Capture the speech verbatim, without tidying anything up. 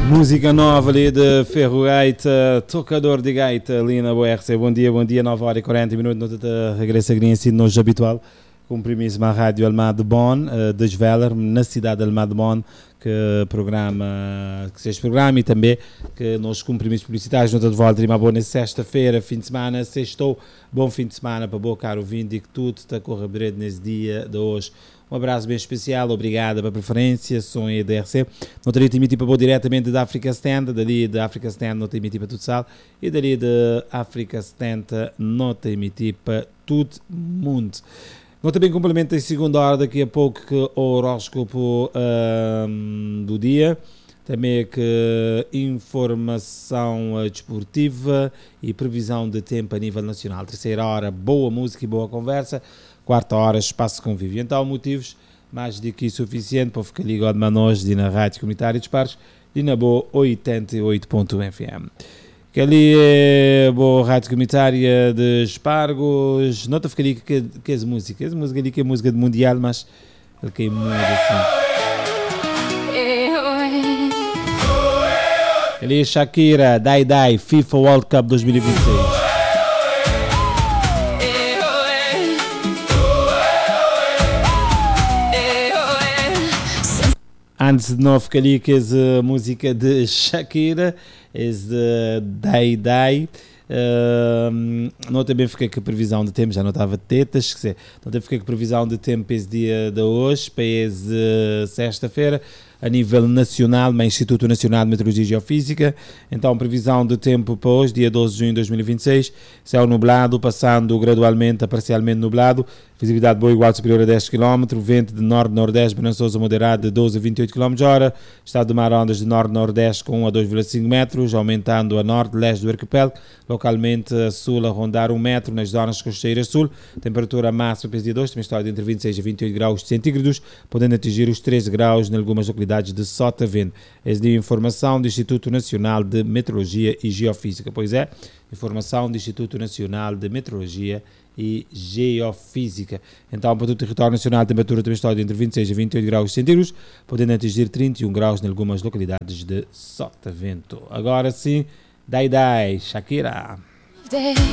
Música nova ali de Ferro Gaita, tocador de gaita ali na U R C. Bom dia, bom dia, nove horas e quarenta minutos, no regresso a Grinha Sido, nojo habitual. Cumprimos a Rádio Almada de Bonn, de Sveller, na cidade de Almada de Bonn, que programa, que seja programa e também que nós cumprimos publicitários, nota de volta e uma boa sexta-feira, fim de semana, sextou, bom fim de semana para boa caro ouvinte e que tudo está a correr direito nesse dia de hoje. Um abraço bem especial, obrigado pela preferência, sou a D R C. Não teria te emitido para vou diretamente da África Stand, dali da África Stand não te emiti para Tutsal e dali da África Stand não te emiti para todo mundo. Não também complemento em segunda hora daqui a pouco que o horóscopo um, do dia, também que informação desportiva e previsão de tempo a nível nacional. Terceira hora, boa música e boa conversa. Quarta hora, espaço convívio. Então, motivos mais do que suficiente para ficar ligado a nós de na Rádio Comunitária de Pares e na boa oitenta e oito ponto F M. Que ali é boa rádio comunitária de Espargos. Nota ficar ali que, que é música. É música ali que é música de mundial, mas ele que é muito assim. Ali é Shakira, Dai Dai, FIFA World Cup dois mil e vinte e seis. Antes de nós ficar ali que é a música de Shakira, é de Dai Dai. Uh, não também fiquei com a previsão de tempo, já não estava tetas, que sei, não também fiquei com a previsão de tempo para esse dia de hoje, para esse sexta-feira, a nível nacional, no Instituto Nacional de Meteorologia e Geofísica. Então, previsão de tempo para hoje, dia doze de junho de dois mil e vinte e seis, céu nublado, passando gradualmente a parcialmente nublado, visibilidade boa igual superior a dez quilómetros, vento de norte-nordeste, bonançoso moderado de doze a vinte e oito quilómetros por hora, estado de mar ondas de norte-nordeste com um a dois vírgula cinco metros, aumentando a norte-leste do arquipélago, localmente a sul a rondar um metro nas zonas costeiras sul, temperatura máxima para esse dia de hoje, também está entre vinte e seis a vinte e oito graus centígrados, podendo atingir os treze graus em algumas localidades de Sotavento. Essa de informação do Instituto Nacional de Meteorologia e Geofísica. Pois é, informação do Instituto Nacional de Meteorologia e Geofísica. Então, para todo o território nacional, a temperatura também está entre vinte e seis a vinte e oito graus centígrados, podendo atingir trinta e um graus em algumas localidades de Sotavento. Agora sim, Dai Dai, Shakira.